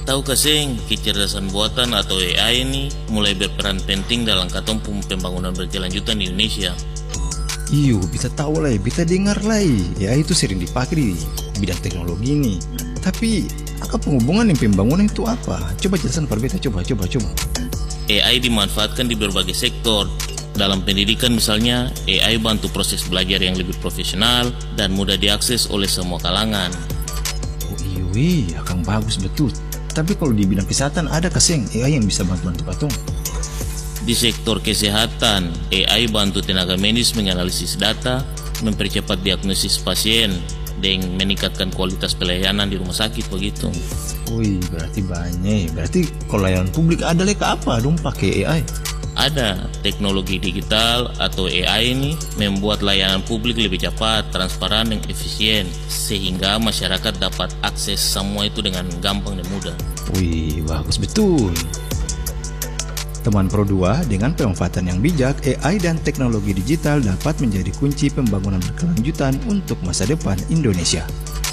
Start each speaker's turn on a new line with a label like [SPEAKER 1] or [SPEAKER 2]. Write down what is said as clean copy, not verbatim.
[SPEAKER 1] Tahu kasing, kecerdasan buatan atau AI ini mulai berperan penting dalam katong pembangunan berkelanjutan di Indonesia.
[SPEAKER 2] Iyo, bisa tahu lah, bisa dengar lah. Ya itu sering dipakai di bidang teknologi ini. Tapi apa penghubungan dengan pembangunan itu apa? Coba jelaskan Parbeta, coba.
[SPEAKER 1] AI dimanfaatkan di berbagai sektor. Dalam pendidikan misalnya, AI bantu proses belajar yang lebih profesional dan mudah diakses oleh semua kalangan.
[SPEAKER 2] Oh iya, akan bagus betul. Tapi kalau di bidang kesehatan ada kasing AI yang bisa bantu patung.
[SPEAKER 1] Di sektor kesehatan, AI bantu tenaga medis menganalisis data, mempercepat diagnosis pasien, dan meningkatkan kualitas pelayanan di rumah sakit begitu.
[SPEAKER 2] Wih, berarti banyak. Berarti kalau layanan publik ada leka apa dong pakai AI?
[SPEAKER 1] Ada teknologi digital atau AI ini membuat layanan publik lebih cepat, transparan, dan efisien, sehingga masyarakat dapat akses semua itu dengan gampang dan mudah.
[SPEAKER 2] Wih, bagus betul. Teman Pro 2, dengan pemanfaatan yang bijak, AI dan teknologi digital dapat menjadi kunci pembangunan berkelanjutan untuk masa depan Indonesia.